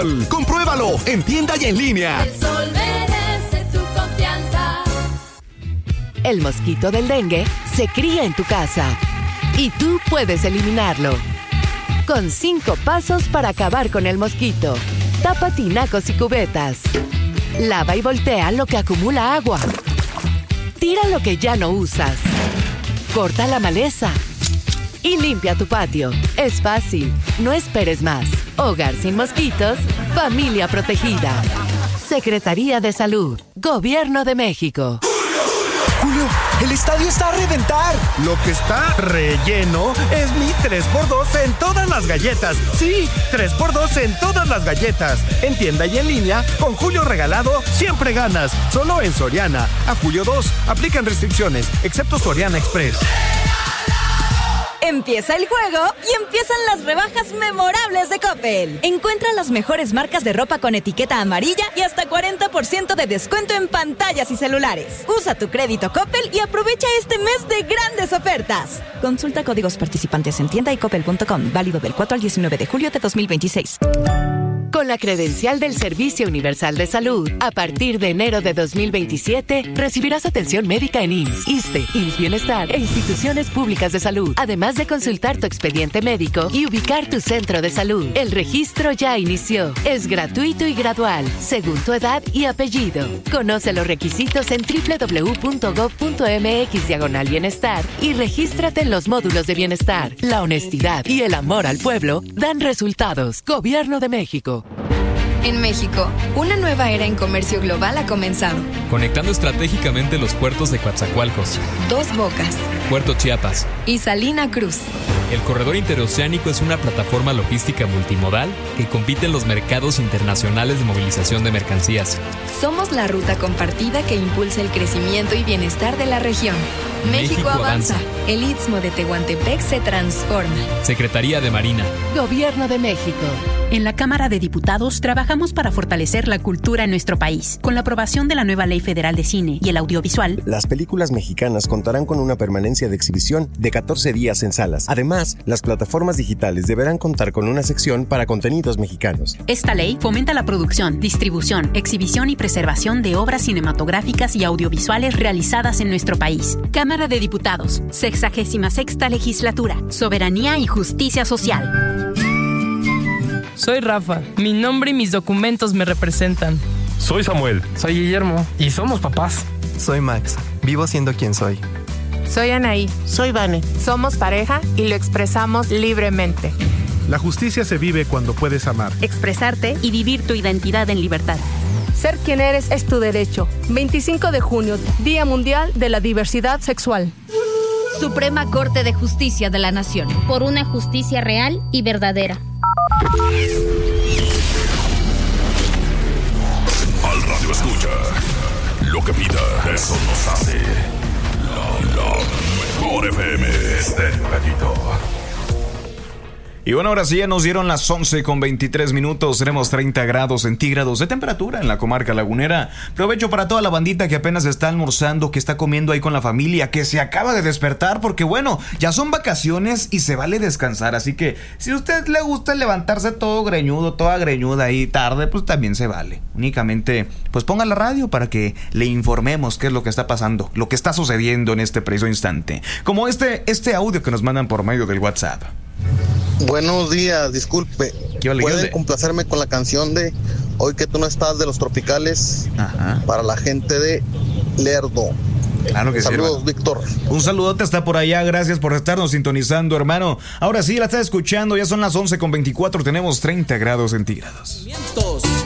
Sol. Compruébalo en tienda y en línea. El Sol merece tu confianza. El mosquito del dengue se cría en tu casa y tú puedes eliminarlo. Con 5 pasos para acabar con el mosquito. Tapa tinacos y cubetas. Lava y voltea lo que acumula agua. Tira lo que ya no usas. Corta la maleza. Y limpia tu patio. Es fácil. No esperes más. Hogar sin mosquitos. Familia protegida. Secretaría de Salud. Gobierno de México. Julio, el estadio está a reventar. Lo que está relleno es mi 3x2 en todas las galletas. Sí, 3x2 en todas las galletas. En tienda y en línea, con Julio regalado, siempre ganas. Solo en Soriana. A julio 2, aplican restricciones, excepto Soriana Express. Empieza el juego y empiezan las rebajas memorables de Coppel. Encuentra las mejores marcas de ropa con etiqueta amarilla y hasta 40% de descuento en pantallas y celulares. Usa tu crédito Coppel y aprovecha este mes de grandes ofertas. Consulta códigos participantes en tienda y coppel.com. Válido del 4 al 19 de julio de 2026. Con la credencial del Servicio Universal de Salud, a partir de enero de 2027, recibirás atención médica en IMSS, ISSSTE, IMSS Bienestar e instituciones públicas de salud, además de consultar tu expediente médico y ubicar tu centro de salud. El registro ya inició. Es gratuito y gradual, según tu edad y apellido. Conoce los requisitos en www.gov.mx/bienestar y regístrate en los módulos de bienestar. La honestidad y el amor al pueblo dan resultados. Gobierno de México. En México, una nueva era en comercio global ha comenzado. Conectando estratégicamente los puertos de Coatzacoalcos, Dos Bocas, Puerto Chiapas y Salina Cruz. El corredor interoceánico es una plataforma logística multimodal que compite en los mercados internacionales de movilización de mercancías. Somos la ruta compartida que impulsa el crecimiento y bienestar de la región. México avanza. El Istmo de Tehuantepec se transforma. Secretaría de Marina. Gobierno de México. En la Cámara de Diputados trabajamos para fortalecer la cultura en nuestro país. Con la aprobación de la nueva Ley Federal de Cine y el Audiovisual, las películas mexicanas contarán con una permanencia de exhibición de 14 días en salas. Además, las plataformas digitales deberán contar con una sección para contenidos mexicanos. Esta ley fomenta la producción, distribución, exhibición y preservación de obras cinematográficas y audiovisuales realizadas en nuestro país. Cámara de Diputados, 66ª Legislatura, Soberanía y Justicia Social. Soy Rafa. Mi nombre y mis documentos me representan. Soy Samuel. Soy Guillermo. Y somos papás. Soy Max. Vivo siendo quien soy. Soy Anaí. Soy Vane. Somos pareja y lo expresamos libremente. La justicia se vive cuando puedes amar, expresarte y vivir tu identidad en libertad. Ser quien eres es tu derecho. 25 de junio, Día Mundial de la Diversidad Sexual. Suprema Corte de Justicia de la Nación. Por una justicia real y verdadera. Al radio escucha. Lo que pida, eso nos hace. La mejor FM. Estéreo Gallito. Y bueno, ahora sí ya nos dieron las 11:23. Tenemos 30 grados centígrados de temperatura en la comarca lagunera. Provecho para toda la bandita que apenas está almorzando, que está comiendo ahí con la familia, que se acaba de despertar, porque bueno, ya son vacaciones y se vale descansar. Así que si a usted le gusta levantarse todo greñudo, toda greñuda ahí tarde, pues también se vale. Únicamente, pues ponga la radio para que le informemos qué es lo que está pasando, lo que está sucediendo en este preciso instante. Como este audio que nos mandan por medio del WhatsApp. Buenos días, disculpe. ¿Puede complacerme con la canción de Hoy que tú no estás de Los Tropicales? Ajá. Para la gente de Lerdo. Claro que Saludos, sí, Víctor. Un saludote hasta por allá, gracias por estarnos sintonizando, hermano. Ahora sí, la está escuchando, ya son las 11:24, tenemos 30 grados centígrados.